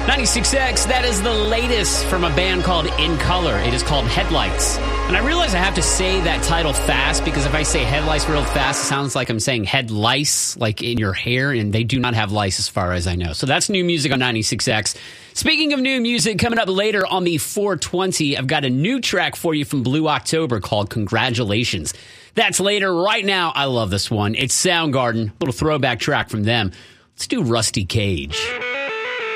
96X, that is the latest from a band called In Color. It is called Headlights. And I realize I have to say that title fast because if I say headlights real fast, it sounds like I'm saying head lice, like in your hair, and they do not have lice as far as I know. So that's new music on 96X. Speaking of new music, coming up later on the 420, I've got a new track for you from Blue October called Congratulations. That's later. Right now, I love this one. It's Soundgarden, a little throwback track from them. Let's do Rusty Cage.